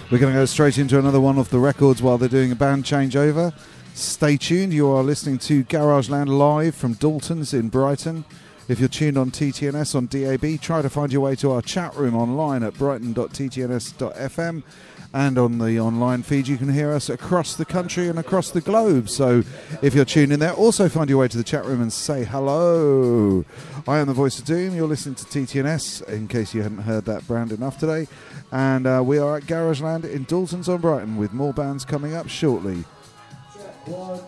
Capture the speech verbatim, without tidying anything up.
We're going to go straight into another one of the records while they're doing a band changeover. Stay tuned. You are listening to Garageland live from Dalton's in Brighton. If you're tuned on T T N S on D A B, try to find your way to our chat room online at brighton dot t t n s dot f m. And on the online feed, you can hear us across the country and across the globe. So if you're tuned in there, also find your way to the chat room and say hello. I am the Voice of Doom. You're listening to T T N S, in case you hadn't heard that brand enough today. And uh, we are at Garageland in Dalton's on Brighton with more bands coming up shortly.